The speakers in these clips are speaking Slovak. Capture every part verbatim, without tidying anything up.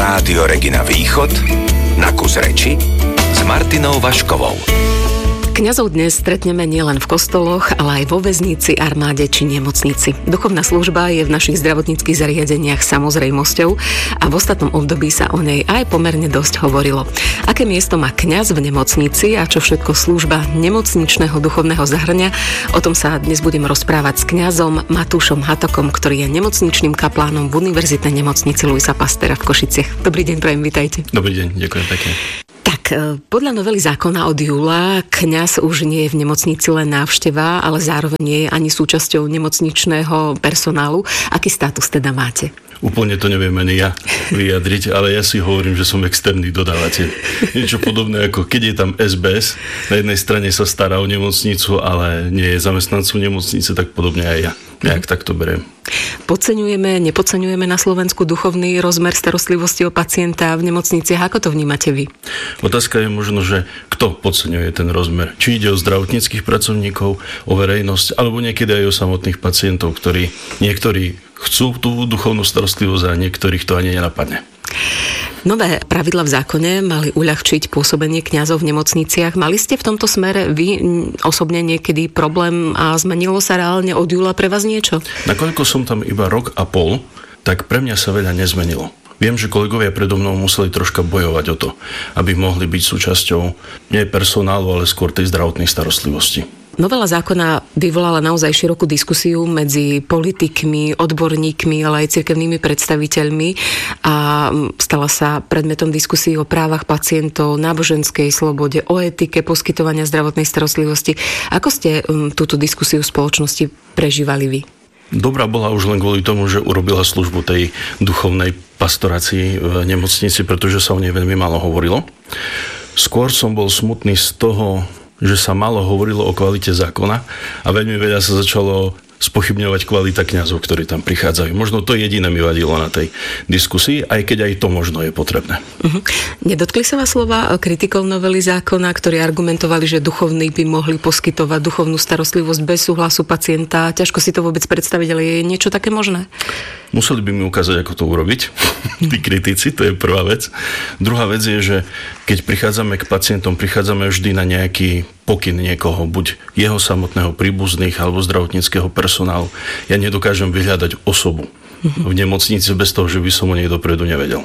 Rádio Regina Východ na kus reči s Martinou Vaškovou. Kňazov dnes stretneme nielen v kostoloch, ale aj vo väznici, armáde či nemocnici. Duchovná služba je v našich zdravotníckych zariadeniach samozrejmosťou a v ostatnom období sa o nej aj pomerne dosť hovorilo. Aké miesto má kňaz v nemocnici a čo všetko služba nemocničného duchovného zahrňa? O tom sa dnes budem rozprávať s kňazom Matúšom Hatokom, ktorý je nemocničným kaplánom v univerzitnej nemocnici Luisa Pastera v Košiciach. Dobrý deň, prajem, vitajte. Dobrý deň, ďakujem pekne. Tak, podľa novely zákona od júla kňaz už nie je v nemocnici len návšteva, ale zároveň nie je ani súčasťou nemocničného personálu. Aký status teda máte? Úplne to neviem ani ja vyjadriť, ale ja si hovorím, že som externý dodávateľ. Niečo podobné ako keď je tam es bé es, na jednej strane sa stará o nemocnicu, ale nie je zamestnancom nemocnice, tak podobne aj ja. Nejak tak to beriem. Podceňujeme, nepodceňujeme na Slovensku duchovný rozmer starostlivosti o pacienta v nemocniciach. Ako to vnímate vy? Otázka je možno, že kto podceňuje ten rozmer. Či ide o zdravotníckych pracovníkov, o verejnosť, alebo niekedy aj o samotných pacientov, ktorí niektorí chcú tú duchovnú starostlivosť a niektorých to ani nenapadne. Nové pravidla v zákone mali uľahčiť pôsobenie kňazov v nemocniciach. Mali ste v tomto smere vy osobne niekedy problém a zmenilo sa reálne od júla pre vás niečo? Nakoľko som tam iba rok a pol, tak pre mňa sa veľa nezmenilo. Viem, že kolegovia predo mnou museli troška bojovať o to, aby mohli byť súčasťou nie personálu, ale skôr tej zdravotnej starostlivosti. Novela zákona vyvolala naozaj širokú diskusiu medzi politikmi, odborníkmi, ale aj cirkevnými predstaviteľmi a stala sa predmetom diskusí o právach pacientov, náboženskej slobode, o etike poskytovania zdravotnej starostlivosti. Ako ste um, túto diskusiu v spoločnosti prežívali vy? Dobrá bola už len kvôli tomu, že urobila službu tej duchovnej pastorácii v nemocnici, pretože sa o nej veľmi málo hovorilo. Skôr som bol smutný z toho, že sa málo hovorilo o kvalite zákona a veľmi veľa sa začalo spochybňovať kvalita kňazov, ktorí tam prichádzajú. Možno to jediné mi vadilo na tej diskusii, aj keď aj to možno je potrebné. Uh-huh. Nedotkli sa vás slova kritikov novely zákona, ktorí argumentovali, že duchovní by mohli poskytovať duchovnú starostlivosť bez súhlasu pacienta? Ťažko si to vôbec predstaviť, ale je niečo také možné? Museli by mi ukázať, ako to urobiť. Tí kritici, to je prvá vec. Druhá vec je, že keď prichádzame k pacientom, prichádzame vždy na nejaký pokyn niekoho, buď jeho samotného príbuzných alebo zdravotníckeho personálu. Ja nedokážem vyhľadať osobu v nemocnici bez toho, že by som o nej dopredu nevedel.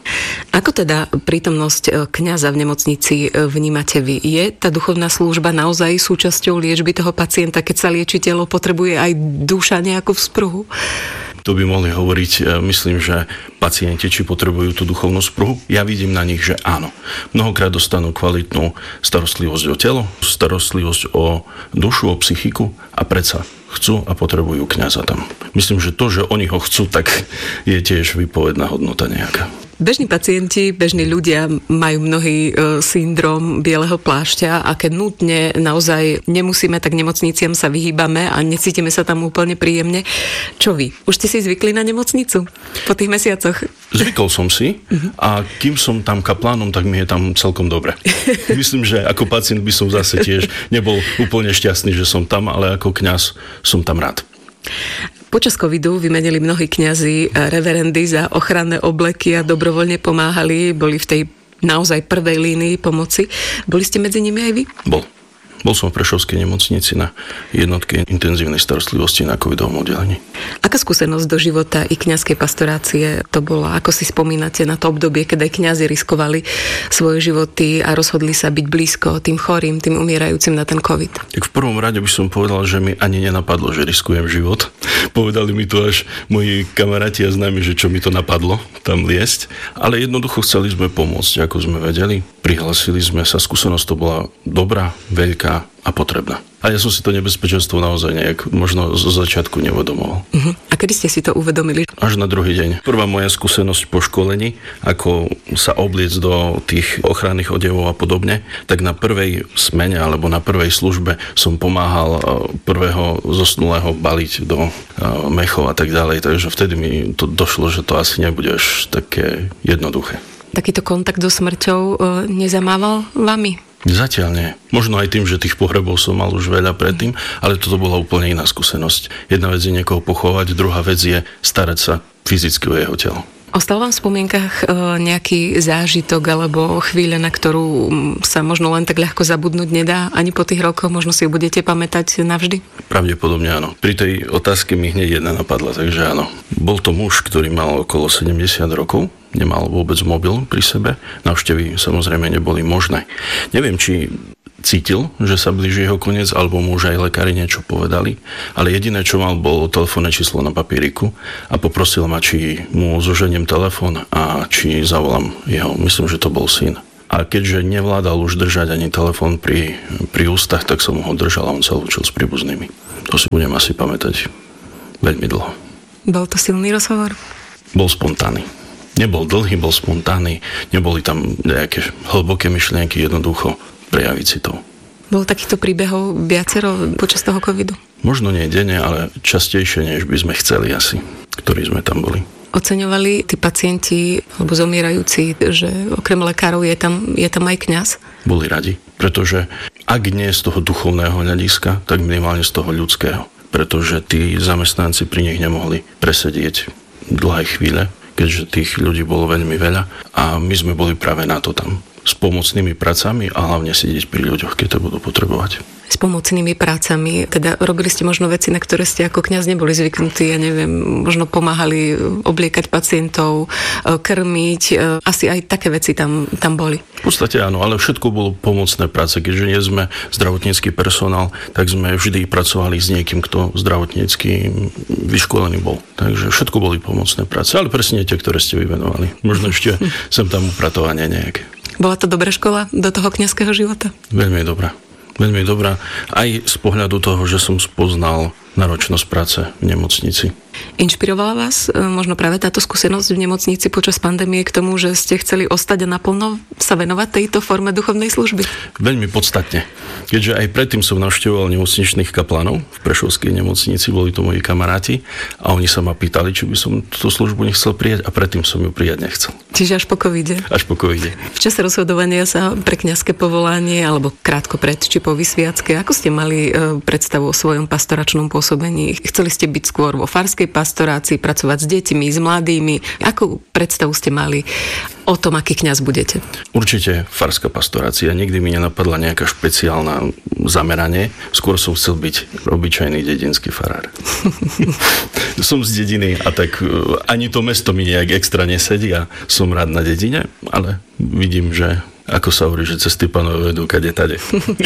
Ako teda prítomnosť kňaza v nemocnici vnímate vy? Je tá duchovná služba naozaj súčasťou liečby toho pacienta, keď sa liečiteľ potrebuje aj duša nejakú vzpruhu? To by mohli hovoriť, myslím, že pacienti, či potrebujú tú duchovnú spruhu. Ja vidím na nich, že áno. Mnohokrát dostanú kvalitnú starostlivosť o telo, starostlivosť o dušu, o psychiku a predsa chcú a potrebujú kňaza tam. Myslím, že to, že oni ho chcú, tak je tiež výpovedná hodnota nejaká. Bežní pacienti, bežní ľudia majú mnohý e, syndrom bieleho plášťa a keď nutne naozaj nemusíme, tak nemocniciam sa vyhýbame a necítime sa tam úplne príjemne. Čo vy? Už ste si zvykli na nemocnicu po tých mesiacoch? Zvykol som si a kým som tam kaplánom, tak mi je tam celkom dobre. Myslím, že ako pacient by som zase tiež nebol úplne šťastný, že som tam, ale ako kňaz som tam rád. Počas covidu vymenili mnohí kňazi reverendy za ochranné obleky a dobrovoľne pomáhali, boli v tej naozaj prvej línii pomoci. Boli ste medzi nimi aj vy? Bol. Bol som v Prešovskej nemocnici na jednotke intenzívnej starostlivosti na covidovom oddelení. Aká skúsenosť do života i kňazskej pastorácie to bola? Ako si spomínate na to obdobie, keď aj kňazi riskovali svoje životy a rozhodli sa byť blízko tým chorým, tým umierajúcim na ten covid? Tak v prvom rade by som povedal, že mi ani nenapadlo, že riskujem život. Povedali mi to až moji kamaráti a známi, že čo mi to napadlo tam liesť. Ale jednoducho chceli sme pomôcť, ako sme vedeli. Prihlasili sme sa, skúsenosť to bola dobrá, veľká a potrebná. A ja som si to nebezpečenstvo naozaj nejak možno zo začiatku neuvedomoval. Uh-huh. A kedy ste si to uvedomili? Až na druhý deň. Prvá moja skúsenosť po školení, ako sa obliec do tých ochranných odevov a podobne, tak na prvej smene alebo na prvej službe som pomáhal prvého zosnulého baliť do mechov a tak ďalej. Takže vtedy mi to došlo, že to asi nebude až také jednoduché. Takýto kontakt so smrťou e, nezamával vami? Zatiaľ nie. Možno aj tým, že tých pohrebov som mal už veľa predtým, ale toto bola úplne iná skúsenosť. Jedna vec je niekoho pochovať, druhá vec je starať sa fyzicky o jeho telo. Ostal vám v spomienkach nejaký zážitok alebo chvíľa, na ktorú sa možno len tak ľahko zabudnúť nedá ani po tých rokoch? Možno si ju budete pamätať navždy? Pravdepodobne áno. Pri tej otázke mi hneď jedna napadla, takže áno. Bol to muž, ktorý mal okolo sedemdesiat rokov, nemal vôbec mobil pri sebe. Návštevy samozrejme neboli možné. Neviem, či cítil, že sa blíži jeho koniec, alebo mu už aj lekári niečo povedali, ale jediné, čo mal, bolo telefónne číslo na papieriku a poprosil ma, či mu zoženiem telefón a či zavolám jeho. Myslím, že to bol syn. A keďže nevládal už držať ani telefón pri, pri ústach, tak som ho držal a on sa lúčil s príbuznými. To si budem asi pamätať veľmi dlho. Bol to silný rozhovor? Bol spontánny. Nebol dlhý, bol spontánny. Neboli tam nejaké hlboké myšlienky, jednoducho prejaviť si to. Bolo takýchto príbehov viacero počas toho covidu? Možno nie denne, ale častejšie, než by sme chceli asi, ktorí sme tam boli. Oceňovali tí pacienti alebo zomierajúci, že okrem lekárov je tam, je tam aj kňaz? Boli radi, pretože ak nie z toho duchovného hľadiska, tak minimálne z toho ľudského. Pretože tí zamestnanci pri nich nemohli presedieť dlhé chvíle, keďže tých ľudí bolo veľmi veľa a my sme boli práve na to tam. S pomocnými pracami a hlavne sedieť pri ľuďoch, keď to budú potrebovať. S pomocnými prácami, teda robili ste možno veci, na ktoré ste ako kňaz neboli zvyknutí, ja neviem, možno pomáhali obliekať pacientov, krmiť, asi aj také veci tam, tam boli. V podstate áno, ale všetko bolo pomocné práce, keďže nie sme zdravotnícky personál, tak sme vždy pracovali s niekým, kto zdravotnícky vyškolený bol. Takže všetko boli pomocné práce, ale presne tie, ktoré ste vymenovali. Možno ešte sem tam upratovanie nejaké. Bola to dobrá škola do toho kňazského života? Veľmi dobrá. Veľmi dobrá. Aj z pohľadu toho, že som spoznal náročnosť práce v nemocnici. Inšpirovala vás možno práve táto skúsenosť v nemocnici počas pandémie k tomu, že ste chceli ostať a naplno sa venovať tejto forme duchovnej služby? Veľmi podstatne. Keďže aj predtým som navštevoval nemocničných kaplanov v Prešovskej nemocnici, boli to moji kamaráti a oni sa ma pýtali, či by som túto službu nechcel prijať a predtým som ju prijať nechcel. Čiže až po covide? Až po covide. V čase rozhodovania sa pre kňazské povolanie alebo krátko pred či po vysviacke, ako ste mali predstavu o svojom pastoračnom pôsobení? Chceli ste byť skôr vo farskej pastorácii, pracovať s deťmi, s mladými? Akú predstavu ste mali o tom, aký kňaz budete? Určite farská pastorácia. Nikdy mi nenapadla nejaká špeciálna zameranie. Skôr som chcel byť obyčajný dedinský farár. Som z dediny a tak ani to mesto mi nejak extra nesedí a som rád na dedine, ale vidím, že ako sa hovorí, že cesty Pánove vedú kade tade.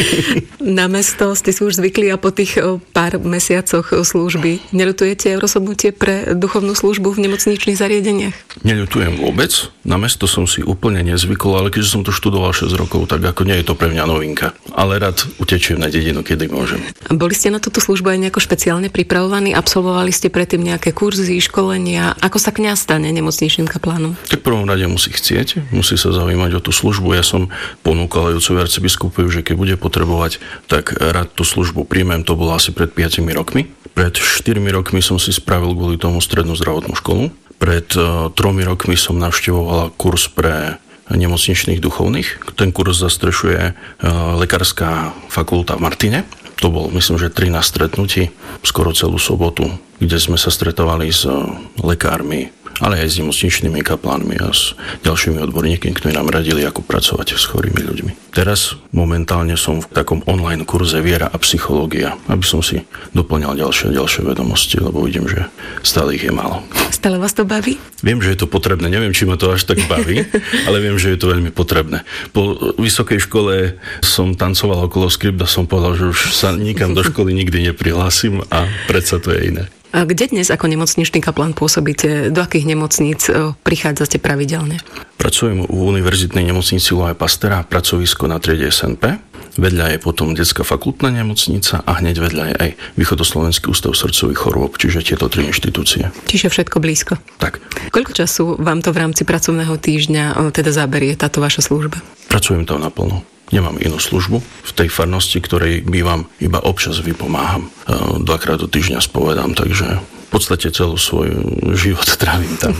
Na mesto ste si už zvykli a po tých pár mesiacoch služby neľutujete rozhodnutie pre duchovnú službu v nemocničných zariadeniach? Neľutujem vôbec. Na mesto som si úplne nezvykol, ale keďže som to študoval šesť rokov, tak ako nie je to pre mňa novinka. Ale rád utečiem na dedinu, kedy môžem. Boli ste na túto službu aj nejako špeciálne pripravovaní? Absolvovali ste predtým nejaké kurzy, školenia? Ako sa kňaz stane nemocničným kaplánom? Tak v prvom rade musí chcieť, musí sa zaujímať o tú službu. Ja som ponúkal aj otcovi arcibiskupovi, že keď bude potrebovať, tak rád tú službu príjmem. To bolo asi pred piatimi rokmi. Pred štyrmi rokmi som si spravil kvôli tomu strednú zdravotnú školu. Pred uh, tromi rokmi som navštevoval kurz pre nemocničných duchovných. Ten kurz zastrešuje uh, lekárska fakulta v Martine. To bol, myslím, že trinásť stretnutí, skoro celú sobotu, kde sme sa stretovali s uh, lekármi, ale aj s nemocničnými kaplánmi a s ďalšími odborníkmi, ktorí nám radili, ako pracovať s chorými ľuďmi. Teraz momentálne som v takom online kurze Viera a psychológia, aby som si doplňal ďalšie a ďalšie vedomosti, lebo vidím, že stále ich je málo. Stále vás to baví? Viem, že je to potrebné. Neviem, či ma to až tak baví, ale viem, že je to veľmi potrebné. Po vysokej škole som tancoval okolo skript a som povedal, že už sa nikam do školy nikdy neprihlásim a predsa to je iné. A kde dnes ako nemocničný kaplán pôsobíte? Do akých nemocníc prichádzate pravidelne? Pracujem v univerzitnej nemocnici Loja Pastera, pracovisko na triede es en pé. Vedľa je potom detská fakultná nemocnica a hneď vedľa je aj Východoslovenský ústav srdcových chorôb, čiže tieto tri inštitúcie. Čiže všetko blízko. Tak. Koľko času vám to v rámci pracovného týždňa teda zaberie táto vaša služba? Pracujem tam naplno. Nemám inú službu. V tej farnosti, ktorej bývam, iba občas vypomáham. Dvakrát do týždňa spovedám, takže v podstate celú svoj život trávim tam.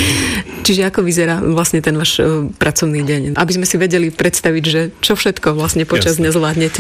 Čiže ako vyzerá vlastne ten váš pracovný deň? Aby sme si vedeli predstaviť, že čo všetko vlastne počas dňa zvládnete.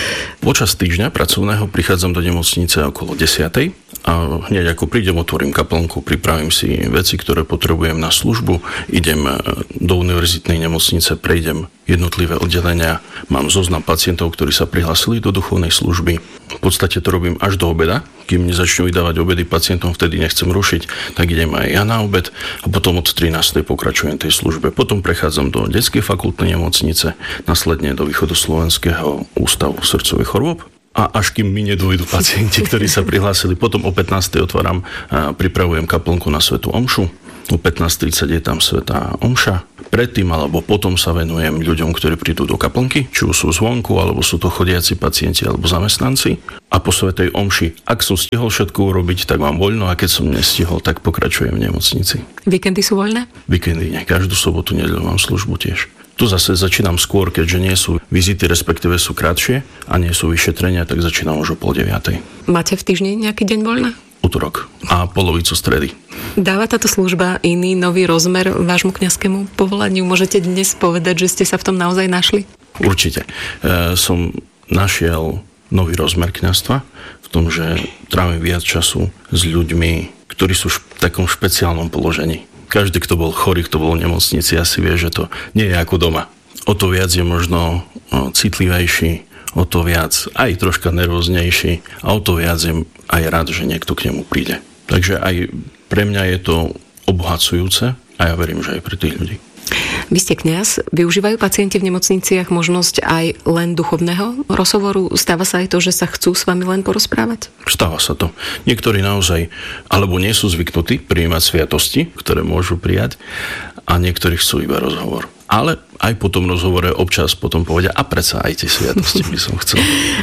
Počas týždňa pracovného prichádzam do nemocnice okolo desiatej a hneď ako prídem, otvorím kaplnku, pripravím si veci, ktoré potrebujem na službu, idem do univerzitnej nemocnice, prejdem jednotlivé oddelenia, mám zoznam pacientov, ktorí sa prihlásili do duchovnej služby. V podstate to robím až do obeda, kým nezačnú vydávať obedy pacientom, vtedy nechcem rušiť, tak idem aj ja na obed a potom od trinástej pokračujem tej službe. Potom prechádzam do detskej fakultnej nemocnice, následne do Východoslovenského ústavu srdcových chorôb. A až kým mi nedôjdu pacienti, ktorí sa prihlásili, potom o pätnástej otváram a pripravujem kaplnku na svätú omšu. O pätnásť tridsať je tam svätá omša. Predtým alebo potom sa venujem ľuďom, ktorí prídu do kaplnky, či už sú zvonku, alebo sú to chodiaci pacienti alebo zamestnanci. A po svätej omši, ak som stihol všetko urobiť, tak mám voľno, a keď som nestihol, tak pokračujem v nemocnici. Víkendy sú voľné? Víkendy nie. Každú sobotu, nedeľu mám službu tiež. Tu zase začínam skôr, keďže nie sú vizity, respektíve sú krátšie a nie sú vyšetrenia, tak začínam už o pol deviatej. Máte v týždni nejaký deň voľná? Útorok a polovicu stredy. Dáva táto služba iný, nový rozmer vášmu kňazskému povolaniu? Môžete dnes povedať, že ste sa v tom naozaj našli? Určite. E, som našiel nový rozmer kňazstva v tom, že trávim viac času s ľuďmi, ktorí sú v takom špeciálnom položení. Každý, kto bol chorý, kto bol v nemocnici, asi vie, že to nie je ako doma. O to viac je možno citlivejší, o to viac aj troška nervóznejší a o to viac je aj rád, že niekto k nemu príde. Takže aj pre mňa je to obohacujúce a ja verím, že aj pre tých ľudí. Vy ste kňaz, využívajú pacienti v nemocniciach možnosť aj len duchovného rozhovoru? Stáva sa aj to, že sa chcú s vami len porozprávať? Stáva sa to. Niektorí naozaj alebo nie sú zvyknutí prijímať sviatosti, ktoré môžu prijať, a niektorí chcú iba rozhovor. Ale aj po tom rozhovore občas potom povedia, a predsa aj tie sviatosti by som chcel.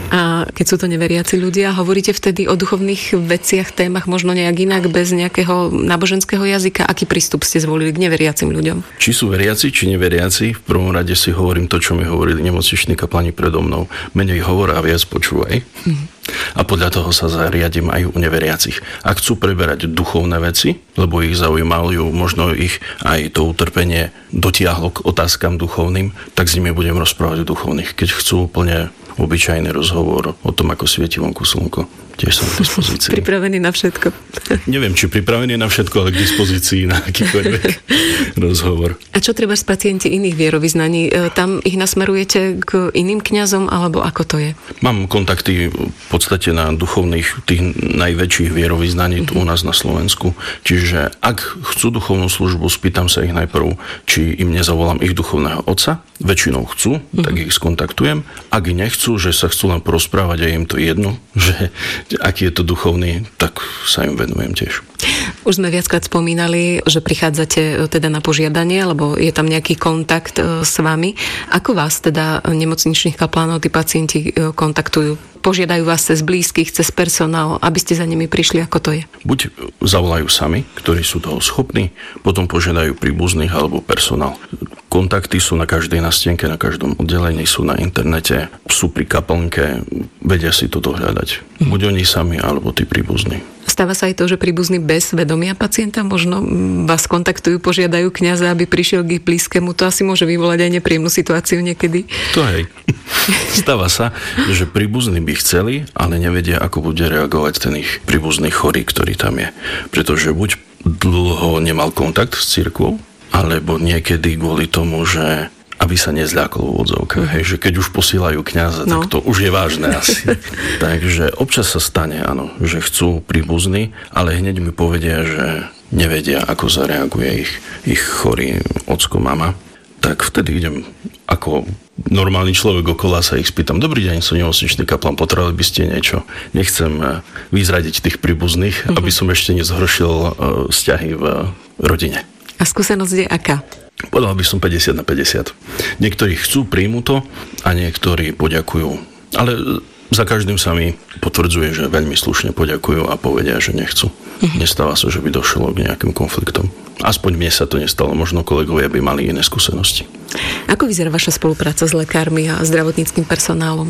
A keď sú to neveriaci ľudia, hovoríte vtedy o duchovných veciach, témach možno nejak inak, bez nejakého náboženského jazyka? Aký prístup ste zvolili k neveriacim ľuďom? Či sú veriaci, či neveriaci, v prvom rade si hovorím to, čo mi hovorili nemocniční kaplani predo mnou. Menej hovor a viac počúvaj. Mm. A podľa toho sa zariadím aj u neveriacich. Ak chcú preberať duchovné veci, lebo ich zaujímajú, možno ich aj to utrpenie dotiahlo k otázkam duchovným, tak s nimi budem rozprávať o duchovných. Keď chcú úplne obyčajný rozhovor o tom, ako svieti vonku slnko, tiež som k dispozícii. Pripravený na všetko. Neviem, či pripravený na všetko, ale k dispozícii na akýkoľvek rozhovor. A čo treba z pacienti iných vierovyznaní? Tam ich nasmerujete k iným kňazom, alebo ako to je? Mám kontakty v podstate na duchovných, tých najväčších vierovyznaní tu u nás na Slovensku. Čiže ak chcú duchovnú službu, spýtam sa ich najprv, či im nezavolám ich duchovného otca. Väčšinou chcú, mm-hmm. tak ich skontaktujem. Ak nechcú, že sa chcú len porozprávať a je im to jedno, že aký je to duchovný, tak sa im venujem tiež. Už sme viackrát spomínali, že prichádzate teda na požiadanie, alebo je tam nejaký kontakt s vami. Ako vás teda nemocničných kaplánov tí pacienti kontaktujú? Požiadajú vás cez blízkych, cez personál, aby ste za nimi prišli, ako to je? Buď zavolajú sami, ktorí sú toho schopní, potom požiadajú príbuzných alebo personál. Kontakty sú na každej nástenke, na každom oddelení, sú na internete, sú pri kaplnke, vedia si to dohľadať. Buď oni sami, alebo tí príbuzní. Stáva sa aj to, že príbuzní bez vedomia pacienta možno vás kontaktujú, požiadajú kňaza, aby prišiel k ich blízkemu. To asi môže vyvolať aj nepríjemnú situáciu niekedy. To hej. Stáva sa, že príbuzní by chceli, ale nevedia, ako bude reagovať ten ich príbuzný chorý, ktorý tam je. Pretože buď dlho nemal kontakt s cirkvou, alebo niekedy kvôli tomu, že aby sa nezľakol v odzovkách, hej, že keď už posílajú kňaza, no. tak to už je vážne asi. Takže občas sa stane, áno, že chcú príbuzní, ale hneď mi povedia, že nevedia, ako zareaguje ich, ich chorý ocko, mama. Tak vtedy idem ako normálny človek okolo sa ich spýtam, dobrý deň, som nemocničný kaplán, potrebovali by ste niečo? Nechcem vyzradiť tých príbuzných, mm-hmm. aby som ešte nezhoršil vzťahy v rodine. A skúsenosť je aká? Povedal by som päťdesiat na päťdesiat. Niektorí chcú, príjmu to a niektorí poďakujú. Ale za každým sa mi potvrdzuje, že veľmi slušne poďakujú a povedia, že nechcú. Mhm. Nestáva sa, že by došlo k nejakým konfliktom. Aspoň mne sa to nestalo. Možno kolegovia by mali iné skúsenosti. Ako vyzerá vaša spolupráca s lekármi a zdravotníckym personálom?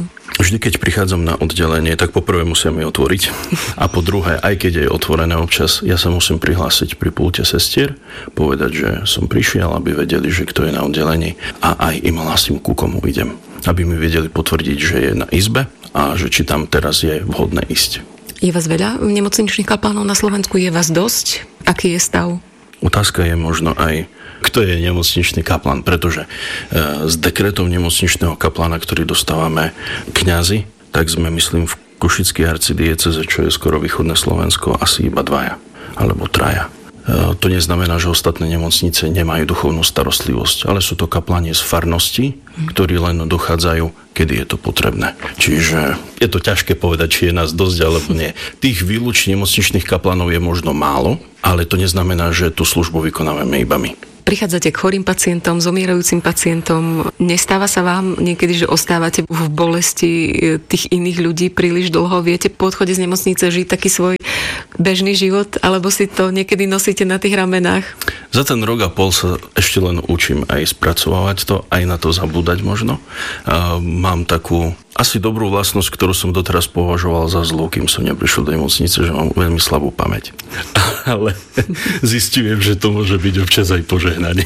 Vždy, keď prichádzam na oddelenie, tak poprvé musia mi otvoriť. A po druhé, aj keď je otvorené občas, ja sa musím prihlásiť pri pulte sestier, povedať, že som prišiel, aby vedeli, že kto je na oddelení, a aj im hlasím, ku komu idem. Aby mi vedeli potvrdiť, že je na izbe a že či tam teraz je vhodné ísť. Je vás veľa nemocničných kaplánov na Slovensku? Je vás dosť? Aký je stav? Otázka je možno aj, kto je nemocničný kaplan, pretože z dekretov nemocničného kaplana, ktorý dostávame kňazi, tak sme, myslím, v Košickej arcidieceze, čo je skoro východné Slovensko, asi iba dvaja alebo traja. To neznamená, že ostatné nemocnice nemajú duchovnú starostlivosť, ale sú to kaplani z farnosti, ktorí len dochádzajú, kedy je to potrebné. Čiže je to ťažké povedať, či je nás dosť alebo nie. Tých výlučne nemocničných kaplanov je možno málo, ale to neznamená, že tú službu vykonávame iba my. Prichádzate k chorým pacientom, zomierajúcim pacientom. Nestáva sa vám niekedy, že ostávate v bolesti tých iných ľudí príliš dlho? Viete po odchode z nemocnice žiť taký svoj bežný život, alebo si to niekedy nosíte na tých ramenách? Za ten rok a pol sa ešte len učím aj spracovávať to, aj na to zabúdať možno. A mám takú asi dobrú vlastnosť, ktorú som doteraz považoval za zlú, kým som neprišiel do nemocnice, že mám veľmi slabú pamäť. Ale zistujem, že to môže byť občas aj požehnanie.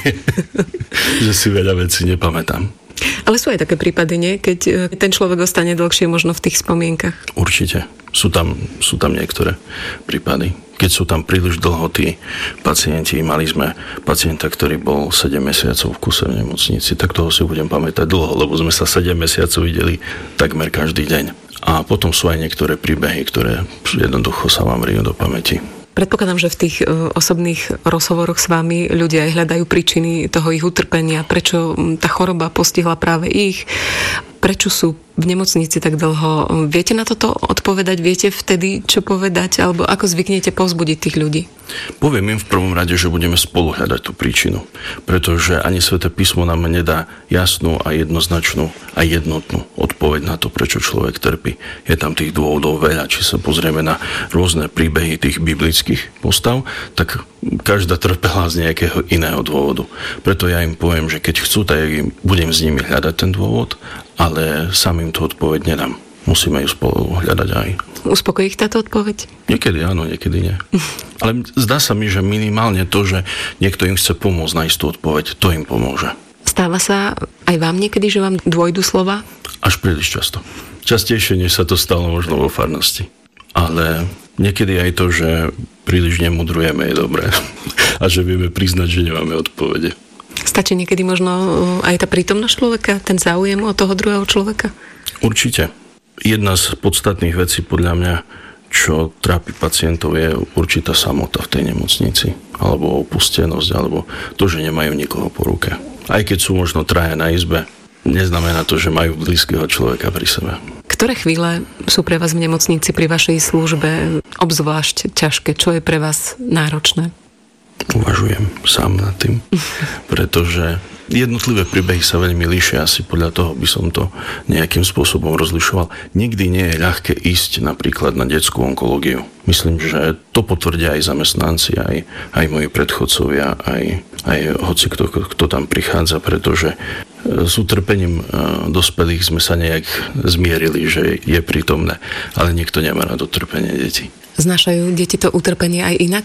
Že si veľa vecí nepamätám. Ale sú aj také prípady, nie? Keď ten človek ostane dlhšie možno v tých spomienkach. Určite. Sú tam, sú tam niektoré prípady. Keď sú tam príliš dlho tí pacienti, mali sme pacienta, ktorý bol sedem mesiacov v kuse v nemocnici, tak toho si budem pamätať dlho, lebo sme sa sedem mesiacov videli takmer každý deň. A potom sú aj niektoré príbehy, ktoré jednoducho sa vám rijú do pamäti. Predpokladám, že v tých osobných rozhovoroch s vami ľudia aj hľadajú príčiny toho ich utrpenia, prečo tá choroba postihla práve ich, prečo sú v nemocnici tak dlho. Viete na toto odpovedať? Viete vtedy, čo povedať? Alebo ako zvyknete povzbudiť tých ľudí? Poviem im v prvom rade, že budeme spolu hľadať tú príčinu. Pretože ani Sväté písmo nám nedá jasnú a jednoznačnú a jednotnú odpoveď na to, prečo človek trpí. Je tam tých dôvodov veľa. Či sa pozrieme na rôzne príbehy tých biblických postav, tak každá trpela z nejakého iného dôvodu. Preto ja im poviem, že keď chcú, tak im budem s nimi hľadať ten dôvod, ale sám im tú odpoveď nedám. Musíme ju spolu hľadať aj. Uspokojí ich táto odpoveď? Niekedy áno, niekedy nie. Ale zdá sa mi, že minimálne to, že niekto im chce pomôcť nájsť tú odpoveď, to im pomôže. Stáva sa aj vám niekedy, že vám dôjdu slova? Až príliš často. Častejšie, než sa to stalo možno vo farnosti. Ale niekedy aj to, že príliš nemudrujeme, je dobré. A že vieme priznať, že nemáme odpovede. Stačí niekedy možno aj tá prítomnosť človeka, ten záujem od toho druhého človeka? Určite. Jedna z podstatných vecí podľa mňa, čo trápi pacientov, je určitá samota v tej nemocnici. Alebo opustenosť, alebo to, že nemajú nikoho po ruke. Aj keď sú možno traja na izbe, neznamená to, že majú blízkeho človeka pri sebe. Ktoré chvíle sú pre vás v nemocnici pri vašej službe obzvlášť ťažké? Čo je pre vás náročné? Uvažujem sám nad tým, pretože jednotlivé príbehy sa veľmi líšia, asi podľa toho by som to nejakým spôsobom rozlišoval. Nikdy nie je ľahké ísť napríklad na detskú onkológiu. Myslím, že to potvrdia aj zamestnanci, aj, aj moji predchodcovia, aj, aj hoci kto, kto tam prichádza, pretože s utrpením dospelých sme sa nejak zmierili, že je prítomné, ale nikto nemá rád utrpenie detí. Znášajú deti to utrpenie aj inak?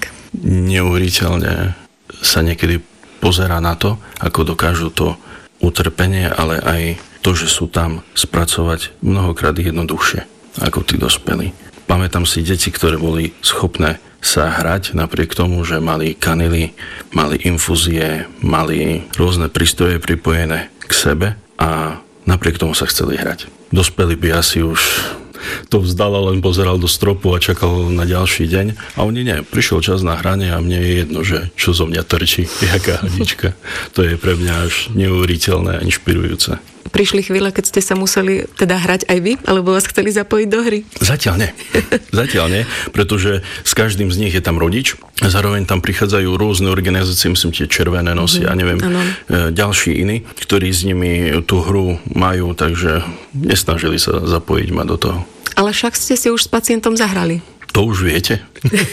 Neuveriteľne sa niekedy pozerá na to, ako dokážu to utrpenie, ale aj to, že sú tam spracovať mnohokrát jednoduchšie ako tí dospelí. Pamätám si deti, ktoré boli schopné sa hrať napriek tomu, že mali kanily, mali infúzie, mali rôzne prístroje pripojené k sebe a napriek tomu sa chceli hrať. Dospelí by asi už to vzdala, len pozeral do stropu a čakal na ďalší deň. A oni nie. Prišiel čas na hranie a mne je jedno, že čo zo mňa trčí, jaká hadička. To je pre mňa až neuveriteľné a inšpirujúce. Prišli chvíle, keď ste sa museli teda hrať aj vy, alebo vás chceli zapojiť do hry? Zatiaľ nie. Zatiaľ nie, pretože s každým z nich je tam rodič. Zároveň tam prichádzajú rôzne organizácie, myslím, tie červené nosy a neviem, ano. Ďalší iní, ktorí s nimi tú hru majú, takže nesnažili sa zapojiť ma do toho. Ale však ste si už s pacientom zahrali. To už viete.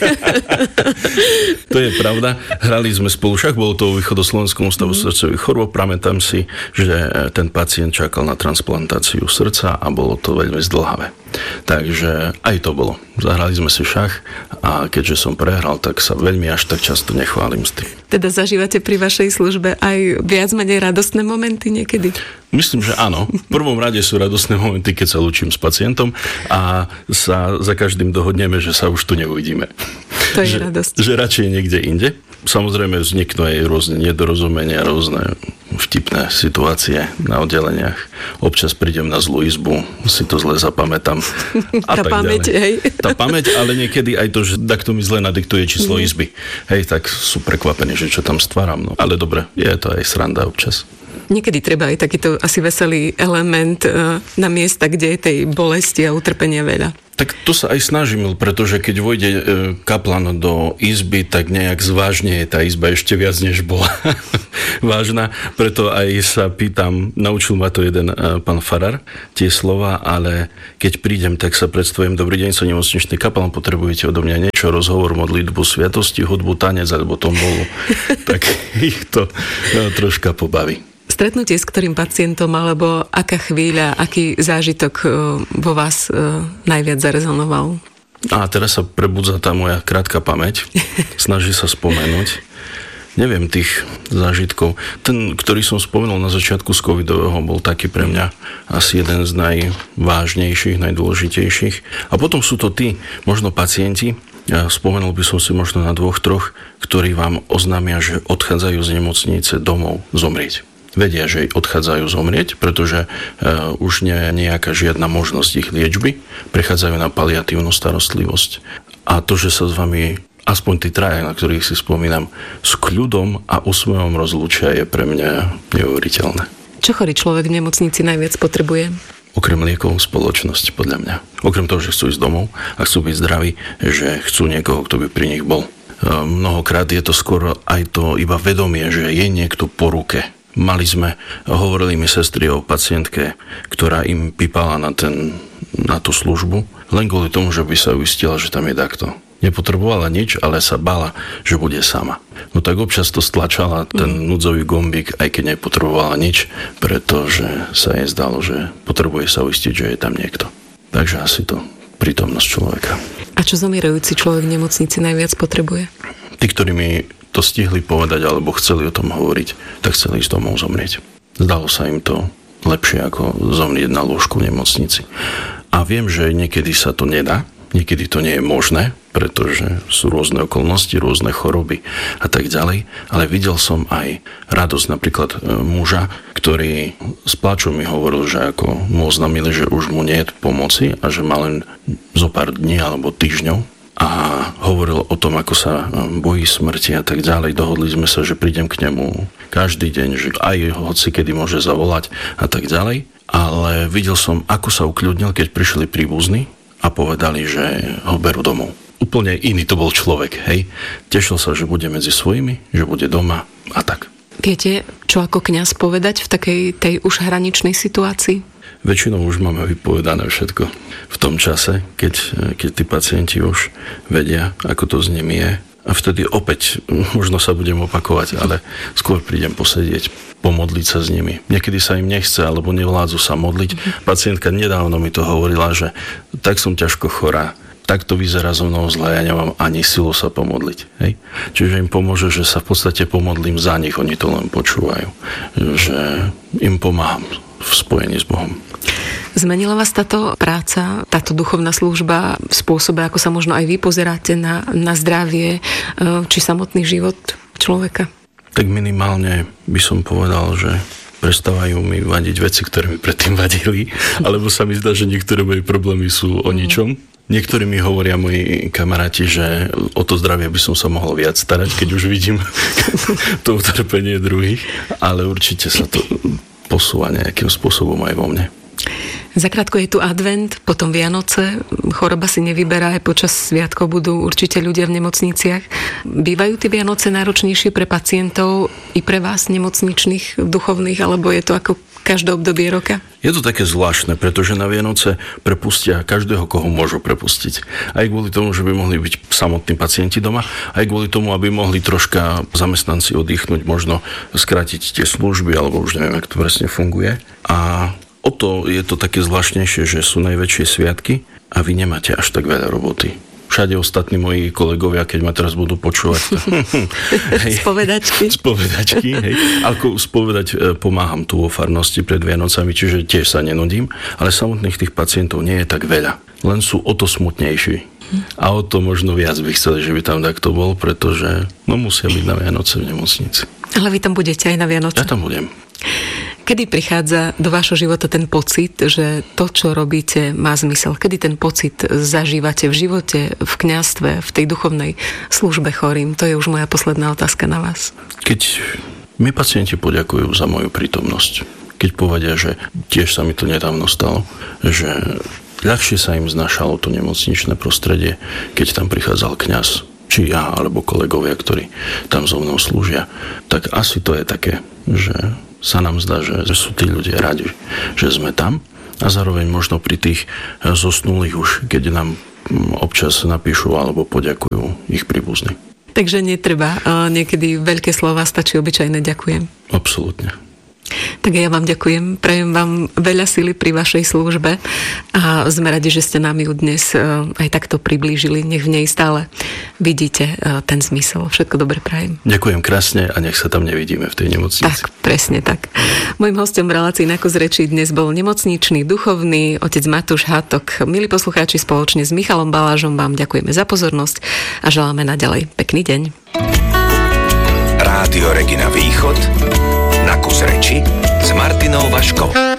To je pravda. Hrali sme spolu, však bolo to v Východoslovenskom ústavu mm. srdcových chorôb. Pamätám si, že ten pacient čakal na transplantáciu srdca a bolo to veľmi zdĺhavé. Takže aj to bolo. Zahrali sme si šach a keďže som prehral, tak sa veľmi až tak často nechválim s tým. Teda zažívate pri vašej službe aj viac menej radostné momenty niekedy? Myslím, že áno. V prvom rade sú radostné momenty, keď sa lúčim s pacientom a sa za každým dohodneme, že sa už tu neuvidíme. To je že, radosť. Že radšej niekde inde. Samozrejme vzniknú aj rôzne nedorozumenia, rôzne vtipné situácie na oddeleniach. Občas prídem na zlú izbu, si to zle zapamätám. A tá tak pamäť, ďalej. hej. Tá pamäť, ale niekedy aj to, že takto mi zle nadiktuje číslo mm. izby. Hej, tak sú prekvapení, že čo tam stváram. No. Ale dobre, je to aj sranda občas. Niekedy treba aj takýto asi veselý element na miesta, kde je tej bolesti a utrpenia veľa. Tak to sa aj snažím, pretože keď vojde kaplan do izby, tak nejak zvážne je tá izba ešte viac, než bola vážna. Preto aj sa pýtam, naučil ma to jeden pán farár, tie slova, ale keď prídem, tak sa predstavím, dobrý deň, som nemocničný kaplan, potrebujete odo mňa niečo, rozhovor, modlitbu, sviatosti, hudbu, tanec alebo tombolu. Tak ich to no, troška pobaví. Stretnutie s ktorým pacientom, alebo aká chvíľa, aký zážitok vo vás najviac zarezonoval? A teraz sa prebudza tá moja krátka pamäť. Snaží sa spomenúť. Neviem tých zážitkov. Ten, ktorý som spomenul na začiatku z covidového, bol taký pre mňa asi jeden z najvážnejších, najdôležitejších. A potom sú to tí, možno pacienti, ja spomenul by som si možno na dvoch, troch, ktorí vám oznámia, že odchádzajú z nemocnice domov zomrieť. Vedia, že odchádzajú zomrieť, pretože uh, už nie je nejaká žiadna možnosť ich liečby, prechádzajú na paliatívnu starostlivosť. A to, že sa s vami, aspoň tí traja, na ktorých si spomínam, s kľudom a úsmevom rozlúčia, je pre mňa neuveriteľné. Čo chorý človek v nemocnici najviac potrebuje? Okrem liekov spoločnosť, podľa mňa. Okrem toho, že chcú ísť domov a chcú byť zdraví, že chcú niekoho, kto by pri nich bol. Uh, mnohokrát je to skoro aj to iba vedomie, že je niekto po ruke. Mali sme, hovorili mi sestry o pacientke, ktorá im pípala na, ten, na tú službu, len kvôli tomu, že by sa uistila, že tam je takto. Nepotrebovala nič, ale sa bála, že bude sama. No tak občas to stlačala ten núdzový gombík, aj keď nepotrebovala nič, pretože sa jej zdalo, že potrebuje sa uistiť, že je tam niekto. Takže asi to prítomnosť človeka. A čo zomierajúci človek v nemocnici najviac potrebuje? Tí, ktorí mi to stihli povedať, alebo chceli o tom hovoriť, tak chceli ísť domov zomrieť. Zdalo sa im to lepšie, ako zomrieť na lôžku v nemocnici. A viem, že niekedy sa to nedá, niekedy to nie je možné, pretože sú rôzne okolnosti, rôzne choroby a tak ďalej, ale videl som aj radosť napríklad muža, ktorý s pláčom mi hovoril, že ako mu oznámili, že už mu nie je pomoci a že má len zo pár dní alebo týždňov. A hovoril o tom, ako sa bojí smrti a tak ďalej. Dohodli sme sa, že prídem k nemu každý deň, že aj hoci kedy môže zavolať a tak ďalej. Ale videl som, ako sa ukľudnil, keď prišli príbuzní a povedali, že ho berú domov. Úplne iný to bol človek, hej. Tešil sa, že bude medzi svojimi, že bude doma a tak. Viete, čo ako kňaz povedať v takej tej už hraničnej situácii? Väčšinou už máme vypovedané všetko v tom čase, keď, keď tí pacienti už vedia, ako to s nimi je. A vtedy opäť, možno sa budem opakovať, ale skôr prídem posedieť, pomodliť sa s nimi. Niekedy sa im nechce, alebo nevládzu sa modliť. Pacientka nedávno mi to hovorila, že tak som ťažko chorá, tak to vyzerá so mnou zle, ja nemám ani silu sa pomodliť. Hej? Čiže im pomôže, že sa v podstate pomodlím za nich, oni to len počúvajú. Že im pomáham v spojení s Bohom. Zmenila vás táto práca, táto duchovná služba v spôsobe, ako sa možno aj vy pozeráte na, na zdravie či samotný život človeka? Tak minimálne by som povedal, že prestávajú mi vadiť veci, ktoré mi predtým vadili, alebo sa mi zdá, že niektoré moje problémy sú o ničom. Niektorí mi hovoria moji kamaráti, že o to zdravie by som sa mohol viac starať, keď už vidím to utrpenie druhých, ale určite sa to posúva nejakým spôsobom aj vo mne. Zakrátko je tu advent, potom Vianoce, choroba si nevyberá, aj počas sviatkov budú určite ľudia v nemocniciach. Bývajú tie Vianoce náročnejšie pre pacientov i pre vás nemocničných, duchovných, alebo je to ako každé obdobie roka? Je to také zvláštne, pretože na Vianoce prepustia každého, koho môžu prepustiť. Aj kvôli tomu, že by mohli byť samotní pacienti doma, aj kvôli tomu, aby mohli troška zamestnanci oddychnúť, možno skrátiť tie služby, alebo už neviem, ako to presne funguje. A o to je to také zvláštnejšie, že sú najväčšie sviatky a vy nemáte až tak veľa roboty. Všade ostatní moji kolegovia, keď ma teraz budú počúvať. Spovedačky. Spovedačky, hej. Ako spovedať pomáham tu vo farnosti pred Vianocami, čiže tiež sa nenudím, ale samotných tých pacientov nie je tak veľa. Len sú o to smutnejší. A o to možno viac by chceli, že by tam takto bol, pretože no, musia byť na Vianoce v nemocnici. Ale vy tam budete aj na Vianoce? Ja tam budem. Kedy prichádza do vášho života ten pocit, že to, čo robíte, má zmysel? Kedy ten pocit zažívate v živote, v kňazstve, v tej duchovnej službe chorým? To je už moja posledná otázka na vás. Keď mi pacienti poďakujú za moju prítomnosť, keď povedia, že tiež sa mi to nedávno stalo, že ľahšie sa im znašalo to nemocničné prostredie, keď tam prichádzal kňaz, či ja, alebo kolegovia, ktorí tam so mnou slúžia, tak asi to je také, že sa nám zdá, že sú tí ľudia radi, že sme tam a zároveň možno pri tých zosnulých už, keď nám občas napíšu alebo poďakujú ich príbuzní. Takže netreba niekedy veľké slova, stačí obyčajné ďakujem. Absolútne. Tak ja vám ďakujem, prajem vám veľa sily pri vašej službe a sme radi, že ste nám ju dnes aj takto priblížili. Nech v nej stále vidíte ten zmysel. Všetko dobre prajem. Ďakujem krásne a nech sa tam nevidíme v tej nemocnici. Tak, presne tak. Mojím hostom v relácii Na kus reči dnes bol nemocničný duchovný otec Matúš Hátok. Milí poslucháči, spoločne s Michalom Balážom vám ďakujeme za pozornosť a želáme naďalej pekný deň. Rádio Regina Východ, Na kus reči s Martinou Vaškovou.